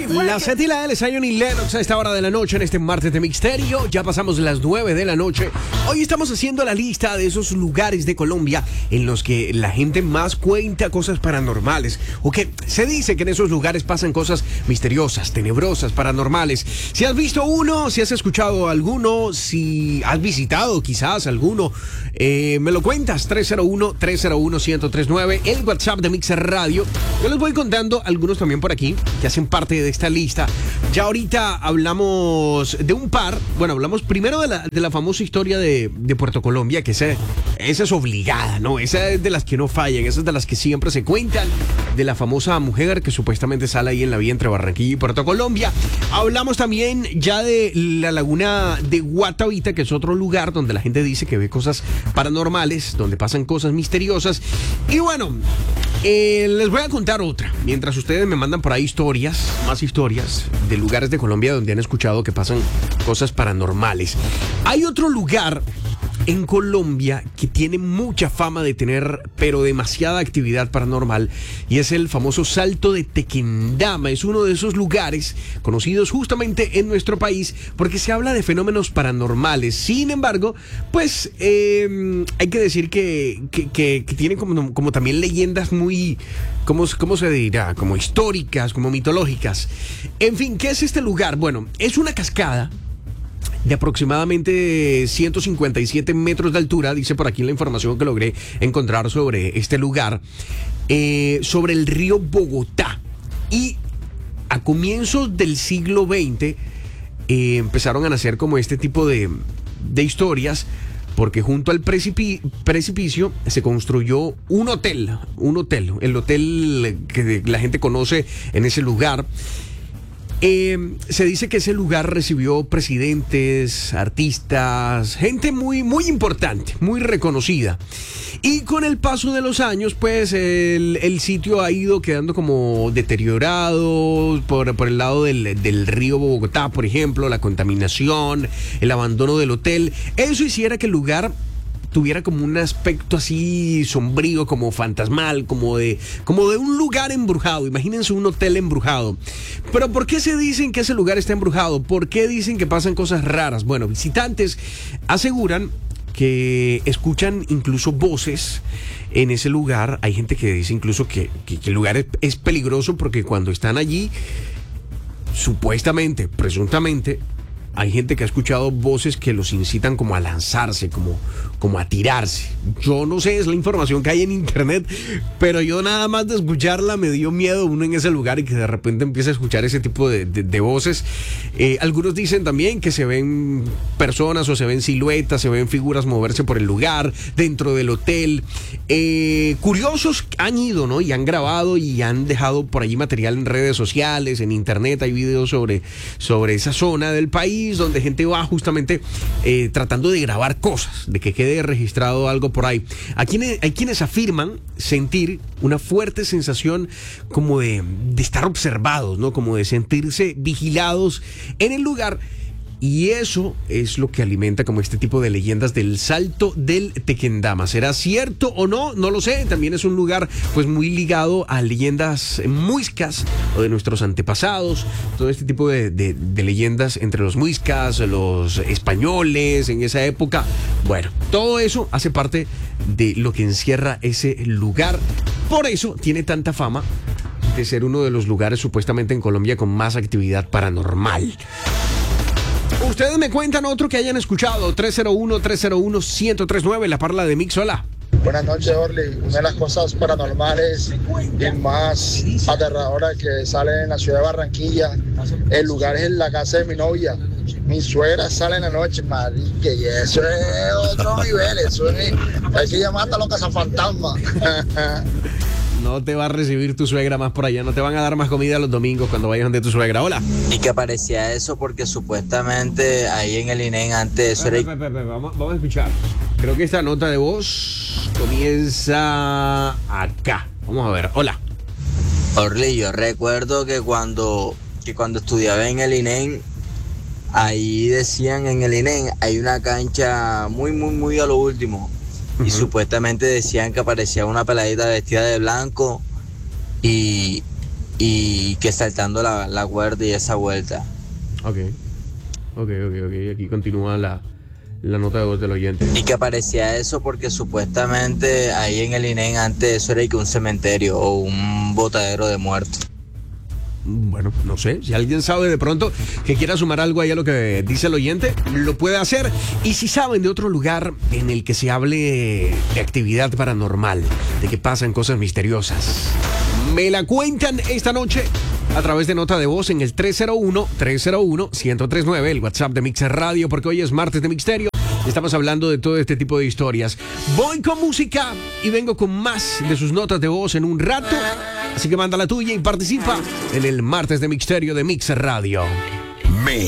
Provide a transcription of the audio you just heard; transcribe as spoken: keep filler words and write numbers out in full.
La Z y la L, Zion y Lennox a esta hora de la noche en este martes de Mixterio. Ya pasamos las nueve de la noche. Hoy estamos haciendo la lista de esos lugares de Colombia en los que la gente más cuenta cosas paranormales, o que se dice que en esos lugares pasan cosas misteriosas, tenebrosas, paranormales. Si has visto uno, si has escuchado alguno, si has visitado quizás alguno, eh, me lo cuentas. Tres cero uno, tres cero uno, uno cero tres nueve, el WhatsApp de Mixer Radio. Yo les voy contando algunos también por aquí que hacen parte de esta lista. Ya ahorita hablamos de un par. Bueno, hablamos primero de la, de la famosa historia de, de Puerto Colombia, que esa, esa es obligada, ¿no? Esa es de las que no fallan, esa es de las que siempre se cuentan, de la famosa mujer que supuestamente sale ahí en la vía entre Barranquilla y Puerto Colombia. Hablamos también ya de la laguna de Guatavita, que es otro lugar donde la gente dice que ve cosas paranormales, donde pasan cosas misteriosas. Y bueno, eh, les voy a contar otra, mientras ustedes me mandan por ahí historias, más historias de lugares de Colombia donde han escuchado que pasan cosas paranormales. Hay otro lugar en Colombia que tiene mucha fama de tener, pero demasiada actividad paranormal, y es el famoso Salto de Tequendama. Es uno de esos lugares conocidos justamente en nuestro país porque se habla de fenómenos paranormales. Sin embargo, pues eh, hay que decir que, que, que, que tiene como, como también leyendas muy, ¿cómo, cómo se dirá? Como históricas, como mitológicas. En fin, ¿qué es este lugar? Bueno, es una cascada de aproximadamente ciento cincuenta y siete metros de altura, dice por aquí la información que logré encontrar sobre este lugar, eh, sobre el río Bogotá. Y a comienzos del siglo veinte eh, empezaron a nacer como este tipo de, de historias, porque junto al precipi- precipicio se construyó un hotel, un hotel, el hotel que la gente conoce en ese lugar. Eh, se dice que ese lugar recibió presidentes, artistas, gente muy, muy importante, muy reconocida. Y con el paso de los años, pues el, el sitio ha ido quedando como deteriorado por, por el lado del, del río Bogotá, por ejemplo, la contaminación, el abandono del hotel. Eso hiciera que el lugar tuviera como un aspecto así sombrío, como fantasmal, como de, como de un lugar embrujado. Imagínense un hotel embrujado. Pero ¿por qué se dicen que ese lugar está embrujado? ¿Por qué dicen que pasan cosas raras? Bueno, visitantes aseguran que escuchan incluso voces en ese lugar. Hay gente que dice incluso que, que, que el lugar es, es peligroso porque cuando están allí, supuestamente, presuntamente, hay gente que ha escuchado voces que los incitan como a lanzarse, como, como a tirarse. Yo no sé, es la información que hay en internet, pero yo nada más de escucharla me dio miedo uno en ese lugar y que de repente empiece a escuchar ese tipo de, de, de voces. Eh, algunos dicen también que se ven personas o se ven siluetas, se ven figuras moverse por el lugar, dentro del hotel. Eh, curiosos han ido, ¿no? Y han grabado y han dejado por allí material en redes sociales, en internet. Hay videos sobre, sobre esa zona del país donde gente va justamente eh, tratando de grabar cosas, de que quede registrado algo por ahí. Hay quienes, hay quienes afirman sentir una fuerte sensación como de, de estar observados, ¿no? Como de sentirse vigilados en el lugar. Y eso es lo que alimenta como este tipo de leyendas del Salto del Tequendama. ¿Será cierto o no? No lo sé. También es un lugar pues muy ligado a leyendas muiscas o de nuestros antepasados. Todo este tipo de, de, de leyendas entre los muiscas, los españoles en esa época. Bueno, todo eso hace parte de lo que encierra ese lugar. Por eso tiene tanta fama de ser uno de los lugares supuestamente en Colombia con más actividad paranormal. Ustedes me cuentan otro que hayan escuchado. Tres cero uno, tres cero uno, uno cero tres nueve, la parla de Mix. Hola. Buenas noches, Orly. Una de las cosas paranormales y más aterradoras que sale en la ciudad de Barranquilla, el lugar es en la casa de mi novia. Mi suegra sale en la noche, marica, y eso es otro nivel. Eso es, hay que llamar hasta los cazafantasmas. No te va a recibir tu suegra más por allá, no te van a dar más comida los domingos cuando vayan de tu suegra. Hola. Y que aparecía eso porque supuestamente ahí en el I N E antes eso era... Pepe, Pepe, vamos, vamos a escuchar. Creo que esta nota de voz comienza acá. Vamos a ver. Hola. Orly, yo recuerdo que cuando, que cuando estudiaba en el I N E, ahí decían en el I N E hay una cancha muy, muy, muy a lo último. Y uh-huh. supuestamente decían que aparecía una peladita vestida de blanco y, y que saltando la, la cuerda y esa vuelta. Ok, ok, ok, ok. Aquí continúa la, la nota de voz del oyente. Y que parecía eso porque supuestamente ahí en el I N E M antes eso era que un cementerio o un botadero de muertos. Bueno, no sé, si alguien sabe de pronto que quiera sumar algo ahí a lo que dice el oyente, lo puede hacer. Y si saben de otro lugar en el que se hable de actividad paranormal, de que pasan cosas misteriosas, me la cuentan esta noche a través de nota de voz en el tres cero uno, tres cero uno, uno cero tres nueve, el WhatsApp de Mix Radio, porque hoy es martes de Mixterio. Estamos hablando de todo este tipo de historias. Voy con música y vengo con más de sus notas de voz en un rato. Así que manda la tuya y participa en el martes de Mixterio de Mix Radio.